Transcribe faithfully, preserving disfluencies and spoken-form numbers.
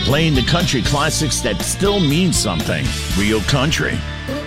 playing the country classics that still mean something. Real country.